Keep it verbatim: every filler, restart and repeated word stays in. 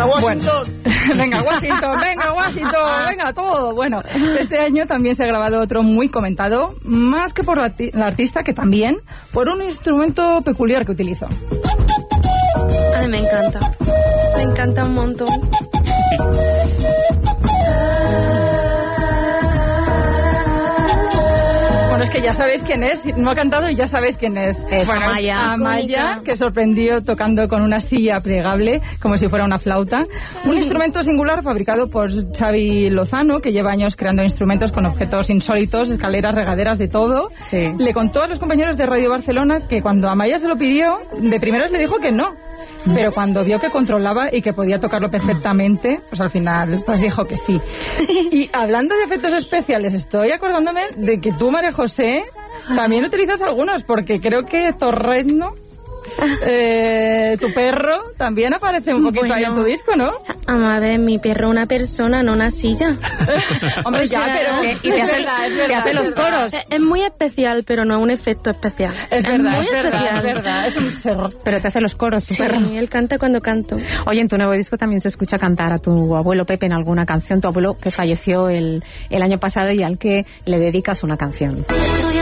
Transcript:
A Washington. Bueno, venga, Washington, venga, Washington, venga, todo. Bueno, este año también se ha grabado otro muy comentado, más que por la, la artista, que también por un instrumento peculiar que utilizó. A mí me encanta. Me encanta un montón. Bueno, es que ya sabéis quién es, no ha cantado y ya sabéis quién es. Es bueno, Amaya. Es Amaya, que sorprendió tocando con una silla plegable, como si fuera una flauta. Un instrumento singular fabricado por Xavi Lozano, que lleva años creando instrumentos con objetos insólitos, escaleras, regaderas, de todo. Sí. Le contó a los compañeros de Radio Barcelona que cuando Amaya se lo pidió, de primeras le dijo que no. Pero cuando vio que controlaba y que podía tocarlo perfectamente, pues al final pues dijo que sí. Y hablando de efectos especiales, estoy acordándome de que tú, María José, también utilizas algunos, porque creo que Torrezno, eh, tu perro, también aparece un poquito bueno, ahí en tu disco, ¿no? A ver, mi perro es una persona, no una silla. Hombre, ya, pero... Y te hace, verdad, es verdad, te hace los es verdad. coros. Es, es muy especial, pero no es un efecto especial. Es verdad, muy es verdad, especial. es verdad, es un ser. Pero te hace los coros, tu Sí, perro. él canta cuando canto. Oye, en tu nuevo disco también se escucha cantar a tu abuelo Pepe en alguna canción, tu abuelo que falleció el, el año pasado y al que le dedicas una canción.